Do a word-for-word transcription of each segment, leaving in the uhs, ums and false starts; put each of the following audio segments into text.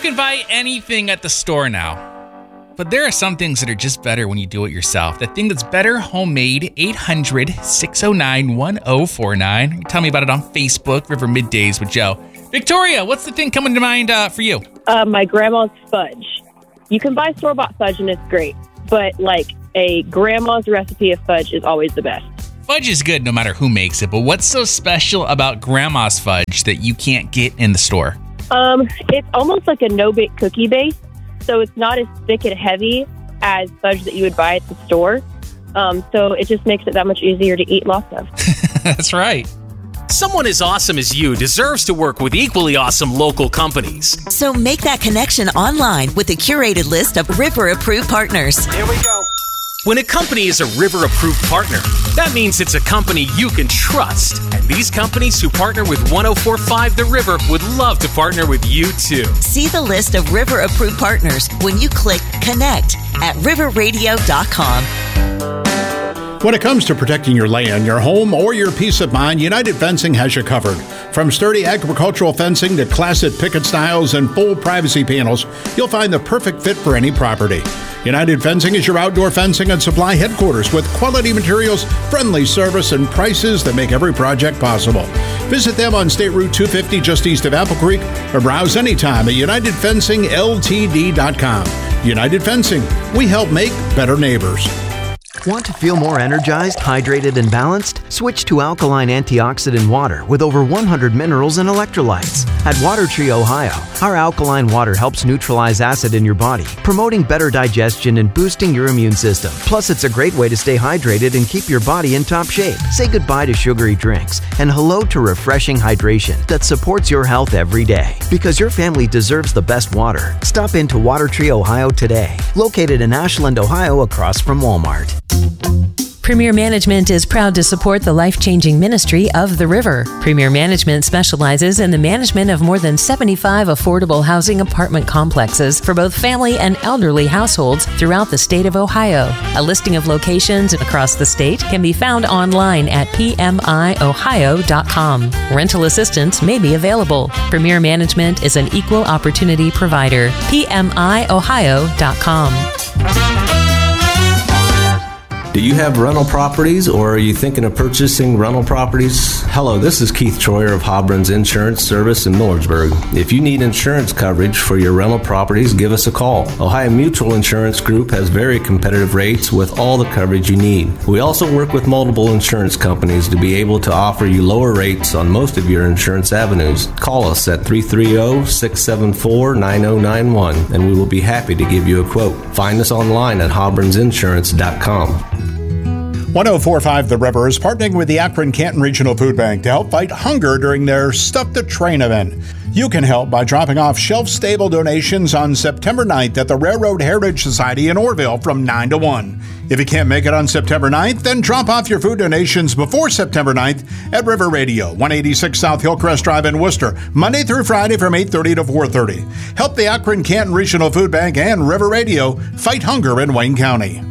can buy anything at the store now. But there are some things that are just better when you do it yourself. The thing that's better, homemade, eight hundred, six oh nine, one oh four nine. Tell me about it on Facebook, River Middays with Joe. Victoria, what's the thing coming to mind uh, for you? Uh, my grandma's fudge. You can buy store-bought fudge and it's great. But, like, a grandma's recipe of fudge is always the best. Fudge is good no matter who makes it. But what's so special about grandma's fudge that you can't get in the store? Um, it's almost like a no-bake cookie base. So it's not as thick and heavy as fudge that you would buy at the store. Um, so it just makes it that much easier to eat lots of. That's right. Someone as awesome as you deserves to work with equally awesome local companies. So make that connection online with a curated list of River-approved partners. Here we go. When a company is a River-approved partner, that means it's a company you can trust. And these companies who partner with one oh four point five The River would love to partner with you, too. See the list of River-approved partners when you click Connect at river radio dot com. When it comes to protecting your land, your home, or your peace of mind, United Fencing has you covered. From sturdy agricultural fencing to classic picket styles and full privacy panels, you'll find the perfect fit for any property. United Fencing is your outdoor fencing and supply headquarters with quality materials, friendly service, and prices that make every project possible. Visit them on State Route two fifty just east of Apple Creek or browse anytime at united fencing l t d dot com. United Fencing, we help make better neighbors. Want to feel more energized, hydrated, and balanced? Switch to alkaline antioxidant water with over one hundred minerals and electrolytes. At Water Tree Ohio, our alkaline water helps neutralize acid in your body, promoting better digestion and boosting your immune system. Plus, it's a great way to stay hydrated and keep your body in top shape. Say goodbye to sugary drinks and hello to refreshing hydration that supports your health every day. Because your family deserves the best water. Stop into Water Tree Ohio today. Located in Ashland, Ohio, across from Walmart. Premier Management is proud to support the life-changing ministry of The River. Premier Management specializes in the management of more than seventy-five affordable housing apartment complexes for both family and elderly households throughout the state of Ohio. A listing of locations across the state can be found online at p m i ohio dot com. Rental assistance may be available. Premier Management is an equal opportunity provider. p m i ohio dot com. Do you have rental properties, or are you thinking of purchasing rental properties? Hello, this is Keith Troyer of Hobron's Insurance Service in Millersburg. If you need insurance coverage for your rental properties, give us a call. Ohio Mutual Insurance Group has very competitive rates with all the coverage you need. We also work with multiple insurance companies to be able to offer you lower rates on most of your insurance avenues. Call us at three three zero, six seven four, nine zero nine one and we will be happy to give you a quote. Find us online at hobrons insurance dot com. one oh four point five The River is partnering with the Akron-Canton Regional Food Bank to help fight hunger during their Stuff the Train event. You can help by dropping off shelf-stable donations on September ninth at the Railroad Heritage Society in Orrville from nine to one. If you can't make it on September ninth, then drop off your food donations before September ninth at River Radio, one eighty-six South Hillcrest Drive in Worcester, Monday through Friday from eight thirty to four thirty. Help the Akron-Canton Regional Food Bank and River Radio fight hunger in Wayne County.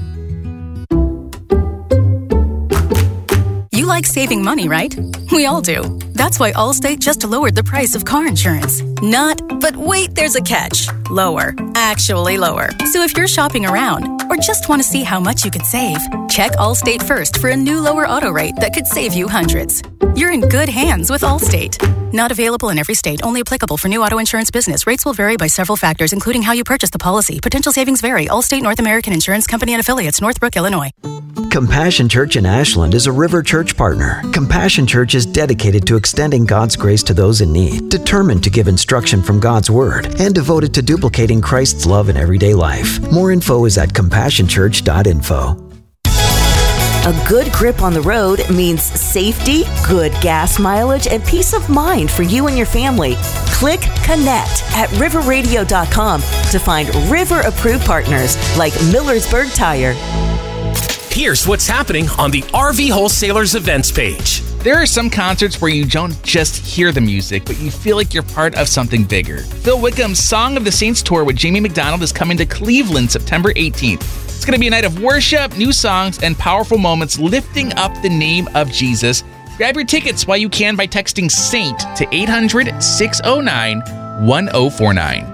You like saving money, right? We all do. That's why Allstate just lowered the price of car insurance. Not, but wait, there's a catch. Lower. Actually lower. So if you're shopping around or just want to see how much you could save, check Allstate first for a new lower auto rate that could save you hundreds. You're in good hands with Allstate. Not available in every state. Only applicable for new auto insurance business. Rates will vary by several factors, including how you purchase the policy. Potential savings vary. Allstate North American Insurance Company and Affiliates, Northbrook, Illinois. Compassion Church in Ashland is a River Church partner. Compassion Church is dedicated to extending God's grace to those in need, determined to give instruction from God's Word, and devoted to duplicating Christ's love in everyday life. More info is at compassion church dot info. A good grip on the road means safety, good gas mileage, and peace of mind for you and your family. Click Connect at river radio dot com to find River-approved partners like Millersburg Tire. Here's what's happening on the R V Wholesalers events page. There are some concerts where you don't just hear the music, but you feel like you're part of something bigger. Phil Wickham's Song of the Saints tour with Jamie McDonald is coming to Cleveland September eighteenth. It's going to be a night of worship, new songs, and powerful moments lifting up the name of Jesus. Grab your tickets while you can by texting SAINT to eight hundred, six oh nine, one oh four nine.